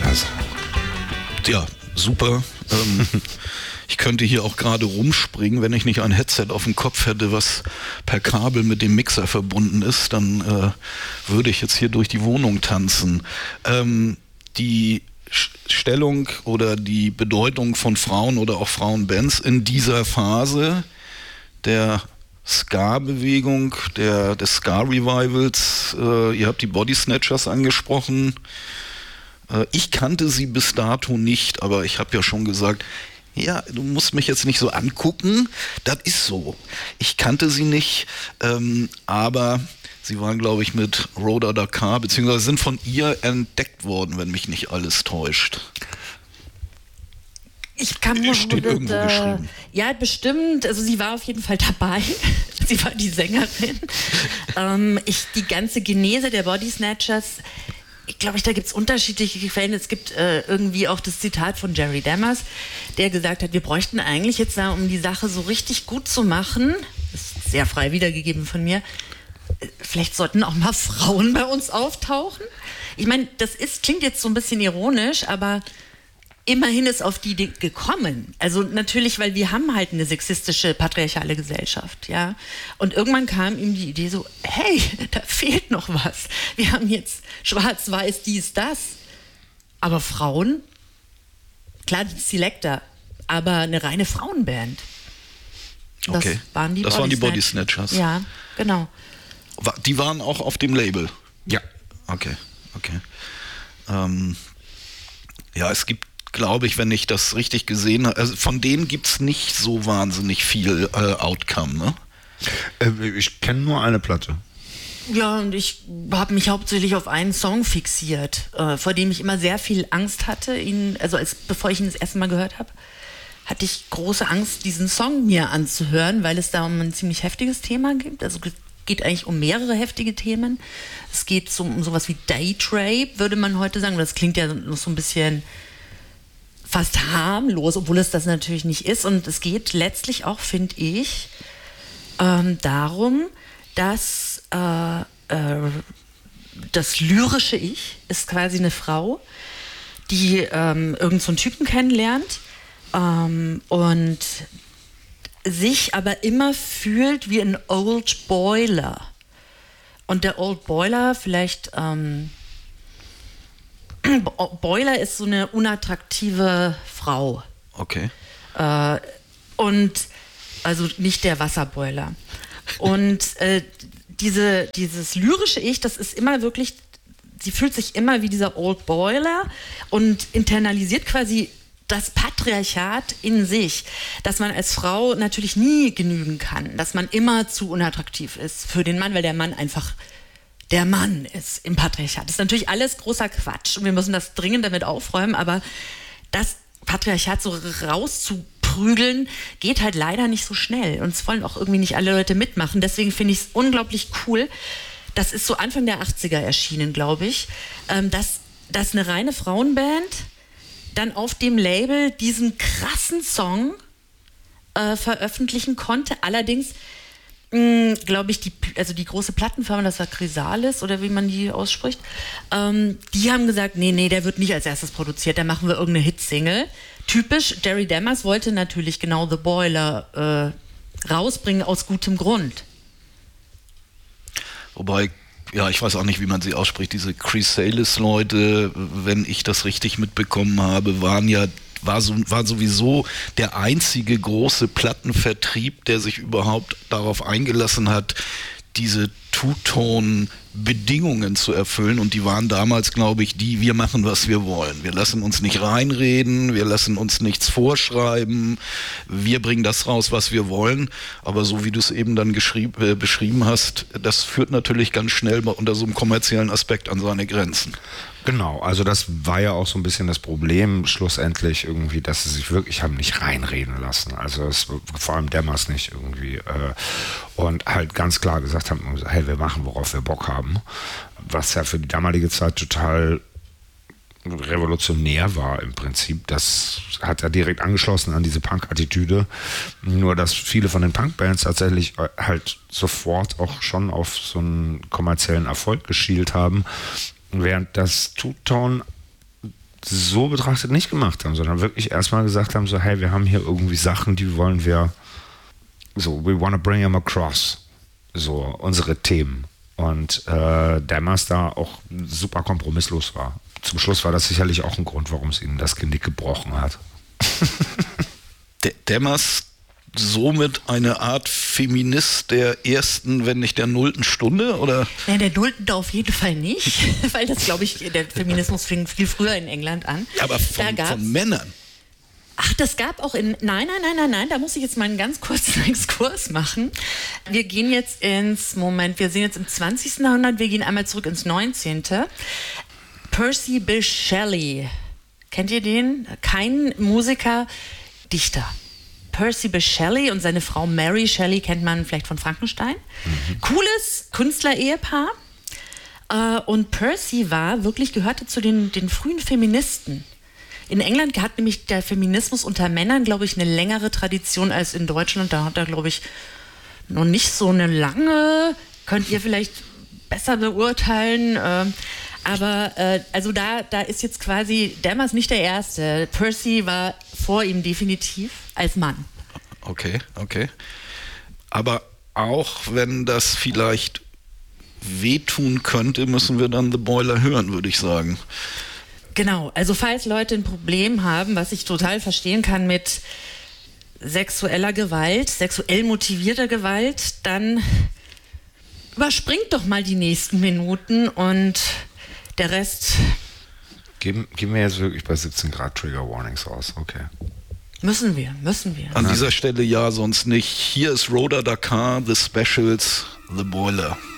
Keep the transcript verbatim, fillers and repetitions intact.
Also. Ja, super. ähm, ich könnte hier auch gerade rumspringen, wenn ich nicht ein Headset auf dem Kopf hätte, was per Kabel mit dem Mixer verbunden ist, dann äh, würde ich jetzt hier durch die Wohnung tanzen. Ähm, die Stellung oder die Bedeutung von Frauen oder auch Frauenbands in dieser Phase der Ska-Bewegung, der, des Ska-Revivals, äh, ihr habt die Body Snatchers angesprochen. Äh, ich kannte sie bis dato nicht, aber ich habe ja schon gesagt, ja, du musst mich jetzt nicht so angucken, das ist so. Ich kannte sie nicht, ähm, aber sie waren, glaube ich, mit Rhoda Dakar, beziehungsweise sind von ihr entdeckt worden, wenn mich nicht alles täuscht. Ich kann nur Steht mit, irgendwo äh, geschrieben. Ja, bestimmt. Also sie war auf jeden Fall dabei. Sie war die Sängerin. ähm, ich, die ganze Genese der Body Snatchers, ich glaube, da gibt es unterschiedliche Quellen. Es gibt äh, irgendwie auch das Zitat von Jerry Dammers, der gesagt hat, wir bräuchten eigentlich jetzt da, um die Sache so richtig gut zu machen, ist sehr frei wiedergegeben von mir, vielleicht sollten auch mal Frauen bei uns auftauchen. Ich meine, das ist, klingt jetzt so ein bisschen ironisch, aber immerhin ist auf die Idee gekommen. Also natürlich, weil wir haben halt eine sexistische, patriarchale Gesellschaft, ja. Und irgendwann kam ihm die Idee so, hey, da fehlt noch was. Wir haben jetzt schwarz-weiß, dies, das. Aber Frauen, klar, die Selector, aber eine reine Frauenband. Das Okay. waren die, das Body, waren die Body Snatch. Snatchers. Ja, genau. Die waren auch auf dem Label? Ja. Okay, okay. Ähm, ja, es gibt, glaube ich, wenn ich das richtig gesehen habe, also von denen gibt es nicht so wahnsinnig viel äh, Outcome, ne? Äh, ich kenne nur eine Platte. Ja, und ich habe mich hauptsächlich auf einen Song fixiert, äh, vor dem ich immer sehr viel Angst hatte, ihn, also als bevor ich ihn das erste Mal gehört habe, hatte ich große Angst, diesen Song mir anzuhören, weil es da um ein ziemlich heftiges Thema gibt. Also es geht eigentlich um mehrere heftige Themen. Es geht so, um sowas wie Date Rape, würde man heute sagen. Das klingt ja noch so ein bisschen fast harmlos, obwohl es das natürlich nicht ist. Und es geht letztlich auch, finde ich, ähm, darum, dass äh, äh, das lyrische Ich ist quasi eine Frau, die ähm, irgend so einen Typen kennenlernt ähm, und sich aber immer fühlt wie ein Old Boiler. Und der Old Boiler vielleicht... Ähm, Boiler ist so eine unattraktive Frau. Okay. Äh, und also nicht der Wasserboiler. Und äh, diese, dieses lyrische Ich, das ist immer wirklich, sie fühlt sich immer wie dieser Old Boiler und internalisiert quasi das Patriarchat in sich, dass man als Frau natürlich nie genügen kann, dass man immer zu unattraktiv ist für den Mann, weil der Mann einfach der Mann ist im Patriarchat. Das ist natürlich alles großer Quatsch und wir müssen das dringend damit aufräumen, aber das Patriarchat so rauszuprügeln, geht halt leider nicht so schnell und es wollen auch irgendwie nicht alle Leute mitmachen. Deswegen finde ich es unglaublich cool, das ist so Anfang der achtziger erschienen, glaube ich, dass, dass eine reine Frauenband dann auf dem Label diesen krassen Song äh, veröffentlichen konnte. Allerdings glaube ich, die, also die große Plattenfirma, das war Chrysalis oder wie man die ausspricht, ähm, die haben gesagt, nee, nee, der wird nicht als erstes produziert, da machen wir irgendeine Hitsingle. Typisch, Jerry Dammers wollte natürlich genau The Boiler äh, rausbringen aus gutem Grund. Wobei, ja, ich weiß auch nicht, wie man sie ausspricht, diese Chrysalis-Leute, wenn ich das richtig mitbekommen habe, waren ja War, so, war sowieso der einzige große Plattenvertrieb, der sich überhaupt darauf eingelassen hat, diese Two-Tone-Bedingungen zu erfüllen. Und die waren damals, glaube ich, die, wir machen, was wir wollen. Wir lassen uns nicht reinreden, wir lassen uns nichts vorschreiben, wir bringen das raus, was wir wollen. Aber so wie du es eben dann geschrieb, äh, beschrieben hast, das führt natürlich ganz schnell unter so einem kommerziellen Aspekt an seine Grenzen. Genau, also das war ja auch so ein bisschen das Problem schlussendlich irgendwie, dass sie sich wirklich haben nicht reinreden lassen. Also es, vor allem Dammers nicht irgendwie. Äh, und halt ganz klar gesagt haben, hey, wir machen, worauf wir Bock haben. Was ja für die damalige Zeit total revolutionär war im Prinzip. Das hat ja direkt angeschlossen an diese Punk-Attitüde. Nur, dass viele von den Punk-Bands tatsächlich halt sofort auch schon auf so einen kommerziellen Erfolg geschielt haben. Während das Two-Tone so betrachtet nicht gemacht haben, sondern wirklich erstmal gesagt haben, so hey, wir haben hier irgendwie Sachen, die wollen wir so, we wanna bring them across, so unsere Themen. Und äh, Damask da auch super kompromisslos war. Zum Schluss war das sicherlich auch ein Grund, warum es ihnen das Genick gebrochen hat. Damask somit eine Art Feminist der ersten, wenn nicht der nullten Stunde, oder? Nein, der nullten auf jeden Fall nicht, weil das, glaube ich, der Feminismus fing viel früher in England an. Aber von, von Männern. Ach, das gab auch in, nein, nein, nein, nein, nein, da muss ich jetzt mal einen ganz kurzen Exkurs machen. Wir gehen jetzt ins, Moment, wir sind jetzt im zwanzigsten Jahrhundert, wir gehen einmal zurück ins neunzehnten Percy Bysshe Shelley, kennt ihr den? Kein Musiker, Dichter. Percy Bysshe Shelley und seine Frau Mary Shelley kennt man vielleicht von Frankenstein. Mhm. Cooles Künstler-Ehepaar. Äh, und Percy war wirklich, gehörte zu den, den frühen Feministen. In England hat nämlich der Feminismus unter Männern, glaube ich, eine längere Tradition als in Deutschland. Da hat er, glaube ich, noch nicht so eine lange, könnt ihr vielleicht besser beurteilen. Äh, aber äh, also da, da ist jetzt quasi, Damask nicht der Erste. Percy war vor ihm definitiv als Mann. Okay, okay. Aber auch wenn das vielleicht wehtun könnte, müssen wir dann The Boiler hören, würde ich sagen. Genau, also falls Leute ein Problem haben, was ich total verstehen kann mit sexueller Gewalt, sexuell motivierter Gewalt, dann überspringt doch mal die nächsten Minuten und der Rest... Geben, geben wir jetzt wirklich bei siebzehn Grad Trigger Warnings aus, okay. Müssen wir, müssen wir. An dieser Stelle ja, sonst nicht. Hier ist Rhoda Dakar, The Specials, The Boiler.